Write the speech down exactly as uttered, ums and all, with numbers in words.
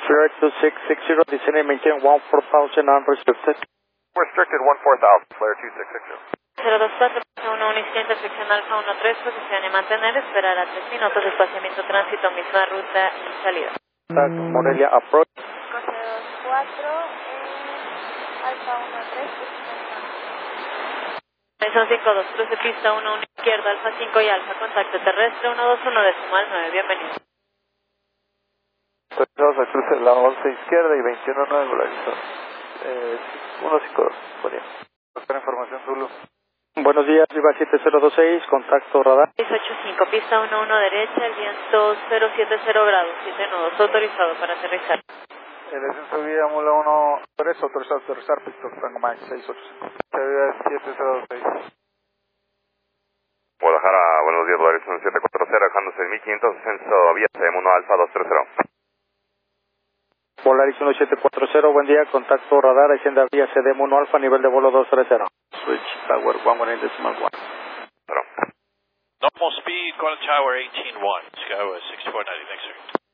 Flare two six six zero, descend and maintain one four thousand unrestricted. Restricted one four thousand, Flare two six six zero. cero dos cuatro, uno uno, izquierda, sección Alfa uno tres, posición y mantener, esperar a tres minutos, espaciamiento, tránsito, misma ruta y salida. Morelia approach. cero dos cuatro, eh, Alfa uno tres, Son cinco dos, cruce pista uno uno, izquierda, Alfa cinco y Alfa, contacto terrestre uno dos uno, decimal nueve, bienvenido. Vamos a cruce la once izquierda y veintiuno nueve, Volaris eh, uno cinco dos, ponía. Espera información, Zulu. Buenos días, Viva siete cero dos seis, contacto radar. seis ocho cinco, pista uno uno derecha, el viento cero siete cero grados, siete nudos, autorizado para aterrizar. El descenso vía Mula uno tres, autorizado a aterrizar, pista Tango Max seis ocho cinco. Vía siete cero dos seis. Guadalajara, buenos días, Volaris uno siete cuatro cero, dejando seis mil quinientos, descenso vía C M uno Alfa dos tres cero. Volaris uno siete cuatro cero, buen día, contacto radar, hacienda vía C D M uno Alfa, nivel de vuelo dos tres cero. Switch Tower one one decimal one. Cero. Normal speed, Guadalajara Tower eighteen one, Skyway six four ninety, next sir.